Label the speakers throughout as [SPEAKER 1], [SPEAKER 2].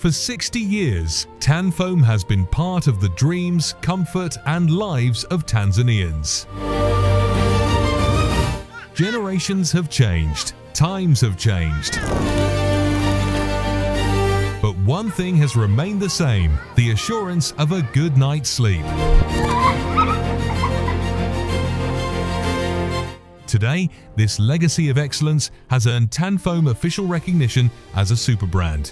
[SPEAKER 1] For 60 years, Tanfoam has been part of the dreams, comfort and lives of Tanzanians. Generations have changed, times have changed. But one thing has remained the same, the assurance of a good night's sleep. Today, this legacy of excellence has earned Tanfoam official recognition as a super brand.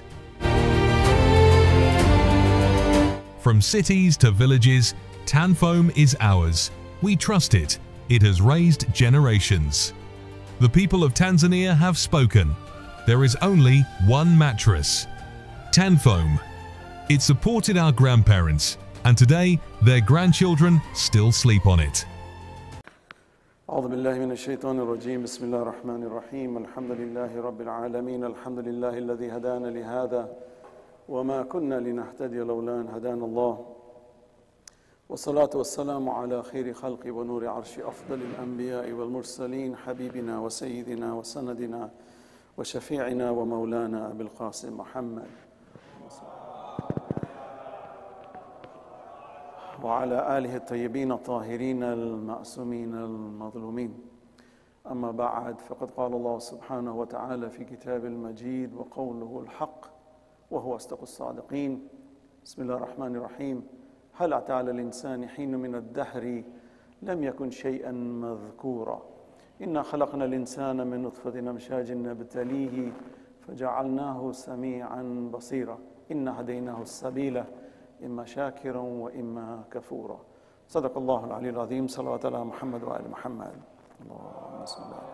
[SPEAKER 1] From cities to villages, Tanfoam is ours. We trust it. It has raised generations. The people of Tanzania have spoken. There is only one mattress, Tanfoam. It supported our grandparents, and today their grandchildren still sleep on it.
[SPEAKER 2] أعوذ بالله من الشيطان الرجيم بسم الله الرحمن الرحيم الحمد لله رب العالمين الحمد لله الذي هدانا لهذا وما كنا لنهتدي لولا أن هدانا الله والصلاة والسلام على خير خلق ونور عرش أفضل الأنبياء والمرسلين حبيبنا وسيدنا وسندنا وشفيعنا ومولانا أبي القاسم محمد وعلى آله الطيبين الطاهرين المعصومين المظلومين أما بعد فقد قال الله سبحانه وتعالى في كتاب المجيد وقوله الحق وهو أصدق الصادقين بسم الله الرحمن الرحيم هل أتى على الإنسان حين من الدهر لم يكن شيئا مذكورا إنا خلقنا الإنسان من نطفة أمشاج نبتليه فجعلناه سميعا بصيرا إنا هديناه السبيل إما شاكرا وإما كفورا صدق الله العلي العظيم صلوات على محمد وآل محمد اللهم صل على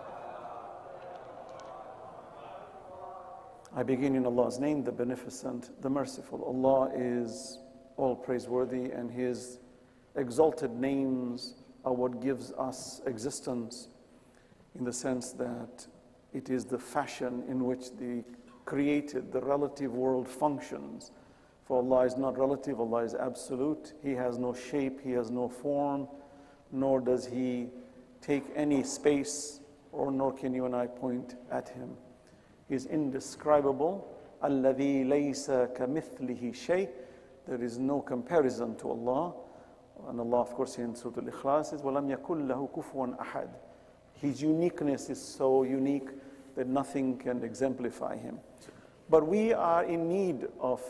[SPEAKER 2] I begin in Allah's name, the Beneficent, the Merciful. Allah is all praiseworthy, and His exalted names are what gives us existence, in the sense that it is the fashion in which the created, the relative world functions. For Allah is not relative, Allah is absolute. He has no shape, He has no form, nor does He take any space, or nor can you and I point at Him. He is indescribable. الَّذِي لَيْسَ كَمِثْلِهِ شَيْءٍ. There is no comparison to Allah. And Allah, of course, in Surah Al-Ikhlas says, وَلَمْ يَكُنْ لَهُ كُفُوًا أَحَدٍ. His uniqueness is so unique that nothing can exemplify Him. But we are in need of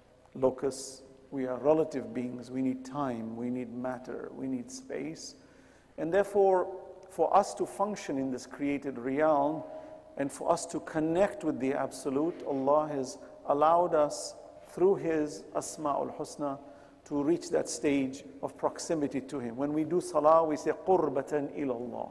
[SPEAKER 2] locus. We are relative beings. We need time. We need matter. We need space. And therefore, for us to function in this created realm, and for us to connect with the Absolute, Allah has allowed us, through His Asma'ul Husna, to reach that stage of proximity to Him. When we do salah, we say, قُرْبَةً إِلَى اللَّهِ.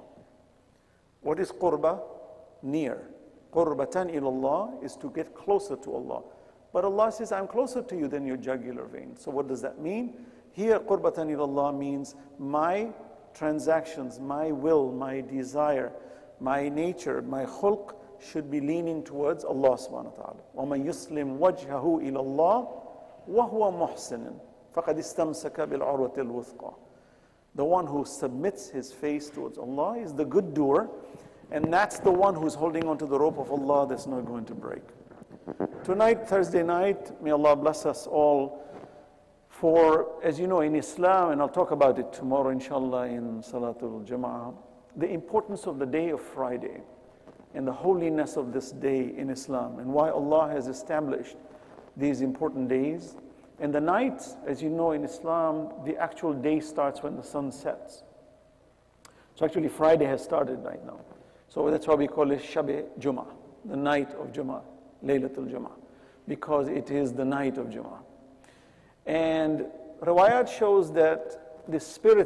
[SPEAKER 2] What is qurba? Near. قُرْبَةً إِلَى اللَّهِ is to get closer to Allah. But Allah says, I'm closer to you than your jugular vein. So what does that mean? Here, قُرْبَةً إِلَى اللَّهِ means my transactions, my will, my desire, my nature, my khulq should be leaning towards Allah subhanahu wa ta'ala. وَمَنْ يُسْلِمْ وَجْهَهُ إِلَى اللَّهِ وَهُوَ مُحْسِنٌ فَقَدْ اسْتَمْسَكَ بِالْعُرْوَةِ الْوُثْقَى. The one who submits his face towards Allah is the good doer, and that's the one who's holding on to the rope of Allah that's not going to break. Tonight, Thursday night, may Allah bless us all. For, as you know, in Islam, and I'll talk about it tomorrow, inshallah, in Salatul Jama'ah, the importance of the day of Friday and the holiness of this day in Islam, and why Allah has established these important days. And the night, as you know, in Islam, the actual day starts when the sun sets. So actually Friday has started right now. So that's why we call it Shab-e Jum'ah, the night of Jum'ah, Laylatul Jum'ah, because it is the night of Jum'ah. And Riwayat shows that the spirit